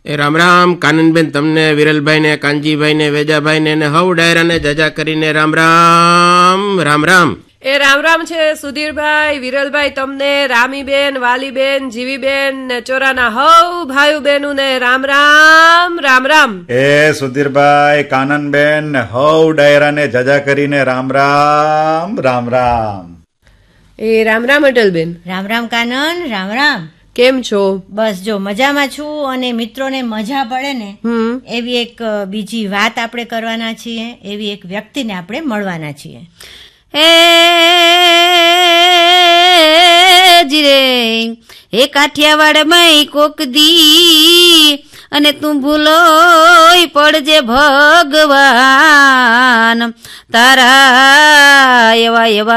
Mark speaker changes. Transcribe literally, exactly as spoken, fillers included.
Speaker 1: એ રામ રામ કાનનબેન, તમને વિરલભાઈ ને કાનજીભાઈ ને વેજાભાઈ ને હવ ડાયરા ને જજા કરીને રામ રામ રામ રામ.
Speaker 2: એ રામ રામ છે સુધીરભાઈ, વિરલભાઈ, તમને, રામીબેન, વાલીબેન, જીવીબેન ને ચોરાના હવ ભાઈ બહેનો ને રામ રામ રામ રામ.
Speaker 3: એ સુધીરભાઈ, કાનનબેન ને હવ ડાયરા ને જજા કરીને રામ રામ રામ રામ.
Speaker 2: એ રામ રામ અટલબેન.
Speaker 4: રામ રામ કાનન, રામ રામ.
Speaker 2: કેમ છો?
Speaker 4: બસ જો મજામાં છું. અને મિત્રોને મજા પડે ને એવી એક બીજી વાત આપણે કરવાના છીએ, એવી એક વ્યક્તિને આપણે મળવાના છીએ.
Speaker 5: હે જીરે હે કાઠિયાવાડ મય કોક દી અને તું ભૂલો પડજે ભગવાન, તારા એવા એવા